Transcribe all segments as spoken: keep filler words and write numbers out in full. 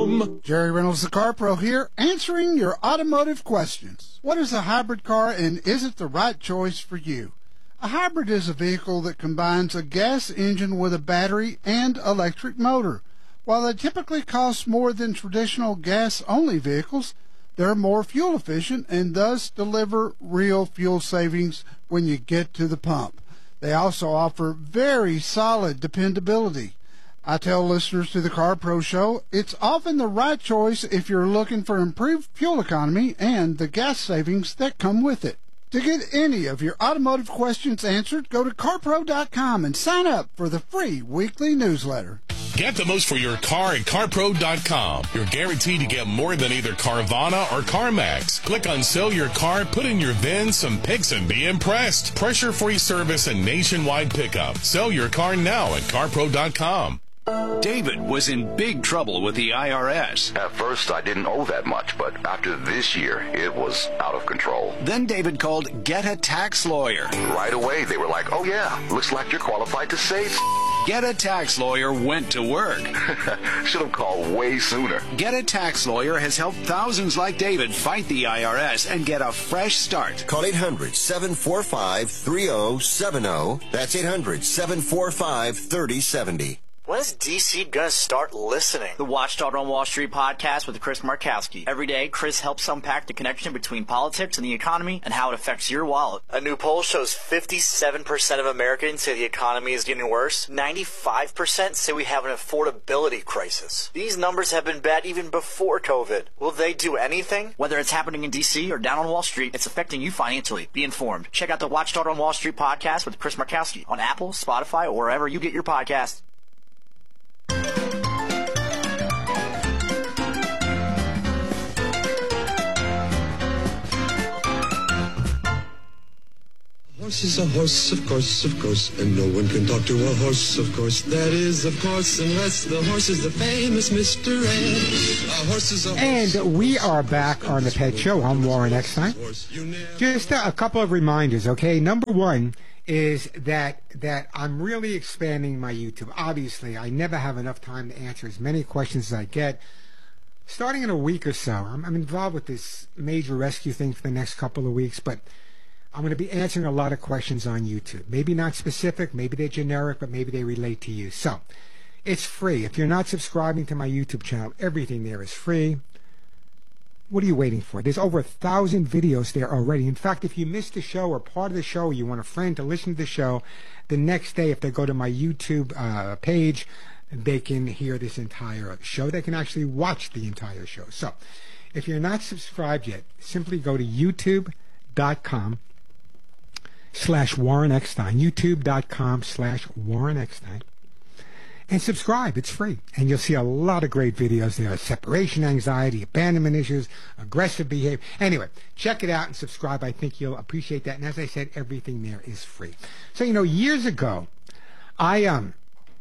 com. Jerry Reynolds, the Car Pro here, answering your automotive questions. What is a hybrid car, and is it the right choice for you? A hybrid is a vehicle that combines a gas engine with a battery and electric motor. While they typically cost more than traditional gas-only vehicles, they're more fuel efficient and thus deliver real fuel savings when you get to the pump. They also offer very solid dependability. I tell listeners to the Car Pro Show, it's often the right choice if you're looking for improved fuel economy and the gas savings that come with it. To get any of your automotive questions answered, go to car pro dot com and sign up for the free weekly newsletter. Get the most for your car at car pro dot com. You're guaranteed to get more than either Carvana or CarMax. Click on Sell Your Car, put in your V I N, some pics, and be impressed. Pressure-free service and nationwide pickup. Sell your car now at car pro dot com. David was in big trouble with the I R S. At first, I didn't owe that much, but after this year, it was out of control. Then David called Get a Tax Lawyer. Right away, they were like, oh yeah, looks like you're qualified to save. Get a Tax Lawyer went to work. Should have called way sooner. Get a Tax Lawyer has helped thousands like David fight the I R S and get a fresh start. Call eight hundred, seven four five, three oh seven oh. That's eight hundred, seven four five, three oh seven oh. When is D C gonna start listening? The Watchdog on Wall Street podcast with Chris Markowski. Every day, Chris helps unpack the connection between politics and the economy and how it affects your wallet. A new poll shows fifty-seven percent of Americans say the economy is getting worse. ninety-five percent say we have an affordability crisis. These numbers have been bad even before COVID. Will they do anything? Whether it's happening in D C or down on Wall Street, it's affecting you financially. Be informed. Check out the Watchdog on Wall Street podcast with Chris Markowski on Apple, Spotify, or wherever you get your podcasts. A horse is a horse, of course, of course, and no one can talk to a horse, of course. That is, of course, unless the horse is the famous Mister Ed. A horse is a horse. And we are back on the Pet Show. I'm Warren Eckstein. Just a couple of reminders, okay? Number one is that that I'm really expanding my YouTube. Obviously, I never have enough time to answer as many questions as I get. Starting in a week or so, I'm, I'm involved with this major rescue thing for the next couple of weeks, but I'm going to be answering a lot of questions on YouTube. Maybe not specific, maybe they're generic, but maybe they relate to you. So, it's free. If you're not subscribing to my YouTube channel, everything there is free. What are you waiting for? There's over a thousand videos there already. In fact, if you missed the show or part of the show, you want a friend to listen to the show, the next day, if they go to my YouTube uh, page, they can hear this entire show. They can actually watch the entire show. So, if you're not subscribed yet, simply go to youtube.com slash Warren Eckstein, youtube.com slash Warren Eckstein, and subscribe. It's free. And you'll see a lot of great videos there. Separation anxiety, abandonment issues, aggressive behavior. Anyway, check it out and subscribe. I think you'll appreciate that. And as I said, everything there is free. So, you know, years ago, I um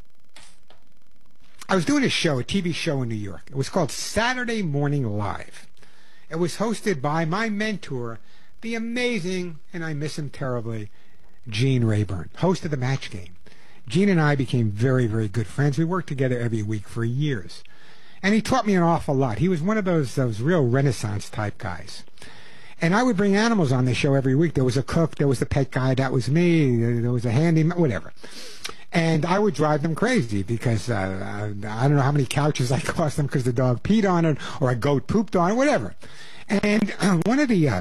I was doing a show, a T V show in New York. It was called Saturday Morning Live. It was hosted by my mentor, the amazing, and I miss him terribly, Gene Rayburn, host of The Match Game. Gene and I became very, very good friends. We worked together every week for years. And he taught me an awful lot. He was one of those those real Renaissance type guys. And I would bring animals on the show every week. There was a cook, there was the pet guy, that was me, there was a handyman, whatever. And I would drive them crazy because uh, I don't know how many couches I cost them because the dog peed on it or a goat pooped on it, whatever. And uh, one of the... Uh,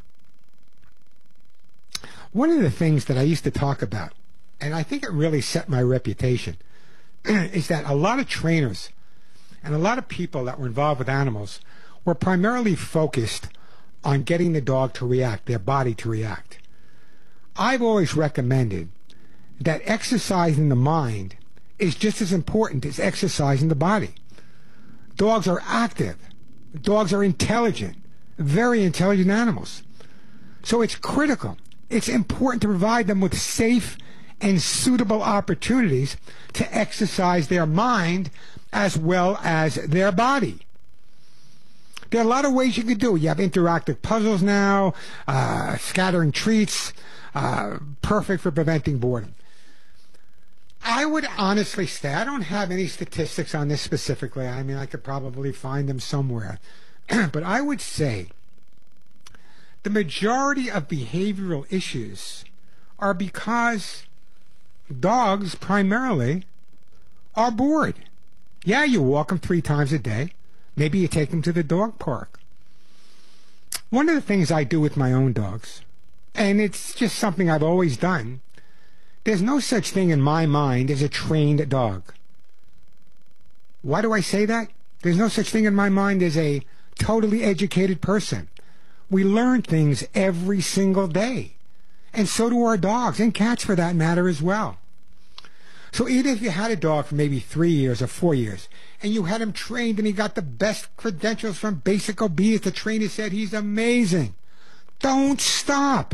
One of the things that I used to talk about, and I think it really set my reputation, is that a lot of trainers and a lot of people that were involved with animals were primarily focused on getting the dog to react, their body to react. I've always recommended that exercising the mind is just as important as exercising the body. Dogs are active. Dogs are intelligent, very intelligent animals. So it's critical. It's important to provide them with safe and suitable opportunities to exercise their mind as well as their body. There are a lot of ways you can do it. You have interactive puzzles now, uh, scattering treats, uh, perfect for preventing boredom. I would honestly say, I don't have any statistics on this specifically. I mean, I could probably find them somewhere. But I would say the majority of behavioral issues are because dogs primarily are bored. Yeah, you walk them three times a day. Maybe you take them to the dog park. One of the things I do with my own dogs, and it's just something I've always done, there's no such thing in my mind as a trained dog. Why do I say that? There's no such thing in my mind as a totally educated person. We learn things every single day. And so do our dogs, and cats for that matter as well. So even if you had a dog for maybe three years or four years, and you had him trained and he got the best credentials from Basic Obedience, the trainer said he's amazing. Don't stop.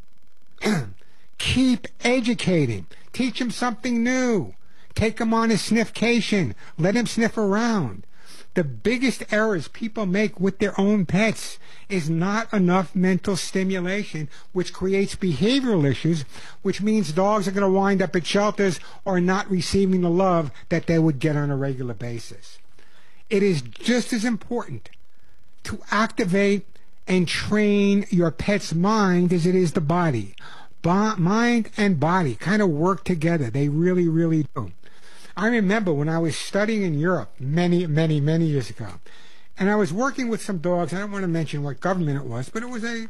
Keep educating. Teach him something new. Take him on a sniffcation. Let him sniff around. The biggest errors people make with their own pets is not enough mental stimulation, which creates behavioral issues, which means dogs are going to wind up at shelters or not receiving the love that they would get on a regular basis. It is just as important to activate and train your pet's mind as it is the body. Bo- mind and body kind of work together. They really, really do. I remember when I was studying in Europe many, many, many years ago, and I was working with some dogs. I don't want to mention what government it was, but it was a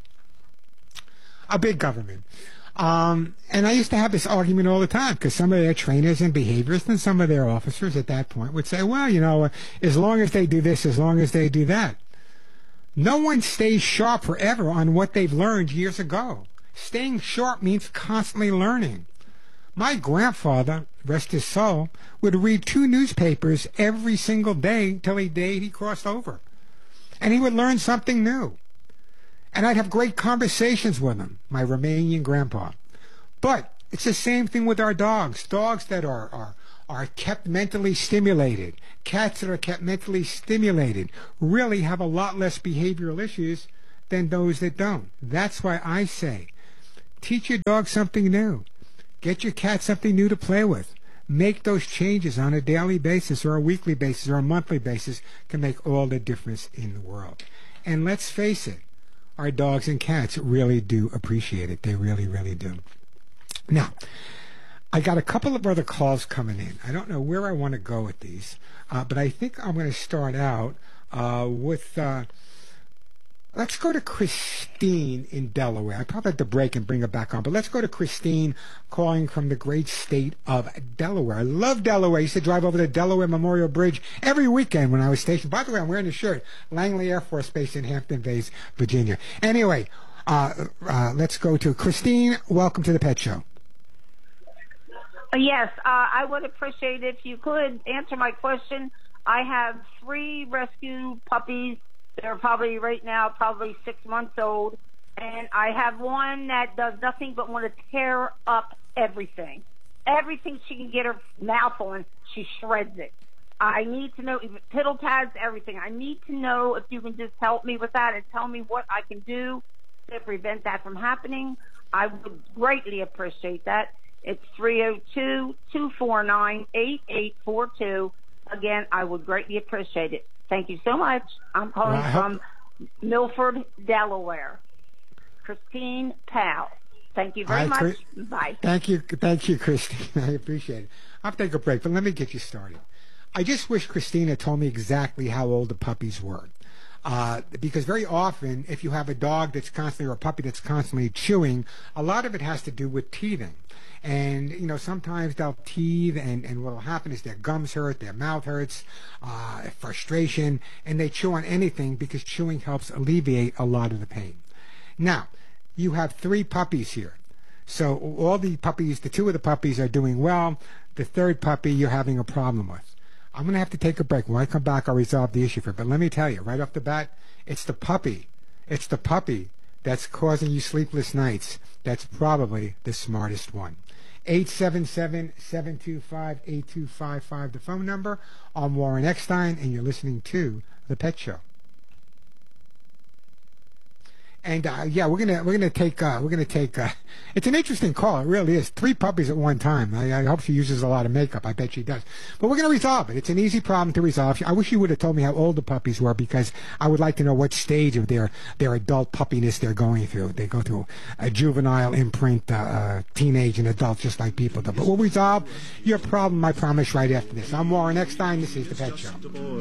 a big government. Um, and I used to have this argument all the time because some of their trainers and behaviorists and some of their officers at that point would say, well, you know, as long as they do this, as long as they do that. No one stays sharp forever on what they've learned years ago. Staying sharp means constantly learning. My grandfather, rest his soul, would read two newspapers every single day till the day he crossed over. And he would learn something new. And I'd have great conversations with him, my Romanian grandpa. But it's the same thing with our dogs. Dogs that are, are, are kept mentally stimulated, cats that are kept mentally stimulated, really have a lot less behavioral issues than those that don't. That's why I say, teach your dog something new. Get your cat something new to play with. Make those changes on a daily basis or a weekly basis or a monthly basis can make all the difference in the world. And let's face it, our dogs and cats really do appreciate it. They really, really do. Now, I got a couple of other calls coming in. I don't know where I want to go with these, uh, but I think I'm going to start out uh, with... Uh, Let's go to Christine in Delaware. I probably have to break and bring her back on, but let's go to Christine calling from the great state of Delaware. I love Delaware. I used to drive over the Delaware Memorial Bridge every weekend when I was stationed. By the way, I'm wearing a shirt, Langley Air Force Base in Hampton Bays, Virginia. Anyway, uh, uh, let's go to Christine. Welcome to the Pet Show. Yes, uh, I would appreciate if you could answer my question. I have three rescue puppies. They're probably right now probably six months old, and I have one that does nothing but want to tear up everything. Everything she can get her mouth on, she shreds it. I need to know, piddle pads, everything. I need to know if you can just help me with that and tell me what I can do to prevent that from happening. I would greatly appreciate that. It's three oh two, two four nine, eight eight four two. Again, I would greatly appreciate it. Thank you so much. I'm calling well, from Milford, Delaware. Christine Powell. Thank you very Hi, much. Chris. Bye. Thank you. Thank you, Christine. I appreciate it. I'll take a break, but let me get you started. I just wish Christina told me exactly how old the puppies were. Uh, because very often, if you have a dog that's constantly, or a puppy that's constantly chewing, a lot of it has to do with teething. And, you know, sometimes they'll teeth, and, and what will happen is their gums hurt, their mouth hurts, uh, frustration, and they chew on anything because chewing helps alleviate a lot of the pain. Now, you have three puppies here. So all the puppies, the two of the puppies are doing well. The third puppy you're having a problem with. I'm going to have to take a break. When I come back, I'll resolve the issue for it. But let me tell you, right off the bat, it's the puppy. It's the puppy that's causing you sleepless nights. That's probably the smartest one. eight seven seven, seven two five, eight two five five, the phone number. I'm Warren Eckstein, and you're listening to The Pet Show. And uh, yeah, we're gonna we're gonna take uh, we're gonna take. Uh, it's an interesting call. It really is. Three puppies at one time. I, I hope she uses a lot of makeup. I bet she does. But we're gonna resolve it. It's an easy problem to resolve. I wish you would have told me how old the puppies were, because I would like to know what stage of their their adult puppiness they're going through. They go through a juvenile imprint, uh, uh, teenage and adult, just like people do. But we'll resolve your problem, I promise, right after this. I'm Warren Eckstein. This is The Pet Show.